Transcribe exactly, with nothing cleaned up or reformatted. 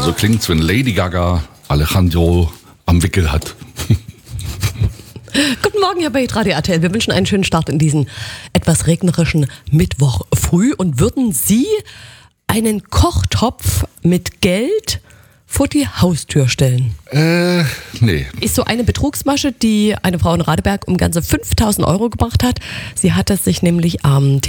So klingt's, wenn Lady Gaga Alejandro am Wickel hat. Guten Morgen, Herr Beit, Radio R T L. Wir wünschen einen schönen Start in diesen etwas regnerischen Mittwoch früh. Und würden Sie einen Kochtopf mit Geld vor die Haustür stellen? Äh, nee. Ist so eine Betrugsmasche, die eine Frau in Radeberg um ganze fünftausend Euro gebracht hat. Sie hat es sich nämlich am